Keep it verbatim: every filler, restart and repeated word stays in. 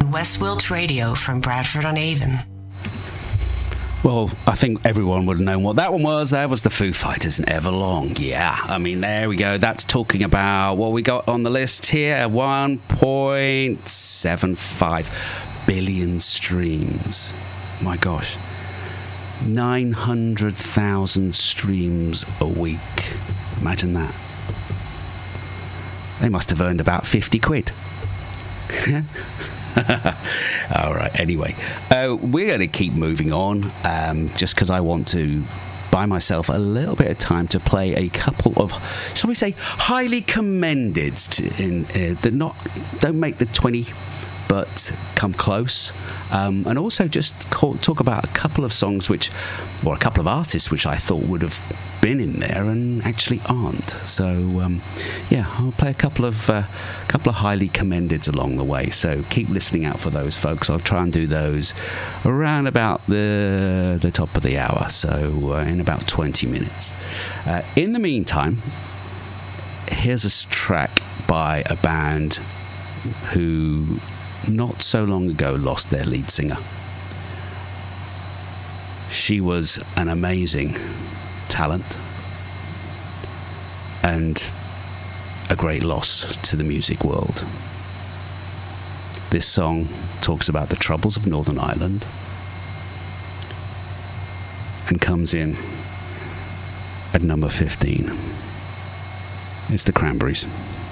West Wilts Radio from Bradford-on-Avon. Well, I think everyone would have known what that one was. That was the Foo Fighters and Everlong. Yeah, I mean, there we go. That's talking about what we got on the list here. one point seven five billion streams. My gosh. nine hundred thousand streams a week. Imagine that. They must have earned about fifty quid. All right, anyway, uh, we're going to keep moving on, um, just because I want to buy myself a little bit of time to play a couple of, shall we say, highly commended to, in uh, that not don't make the twenty, but come close, um, and also just call, talk about a couple of songs which, or a couple of artists which I thought would have been in there and actually aren't. So um, yeah, I'll play a couple of uh, couple of highly commendeds along the way. So keep listening out for those, folks. I'll try and do those around about the the top of the hour. So uh, in about twenty minutes. Uh, in the meantime, here's a track by a band who not so long ago lost their lead singer. She was an amazing talent and a great loss to the music world. This song talks about the troubles of Northern Ireland and comes in at number fifteen. It's the Cranberries.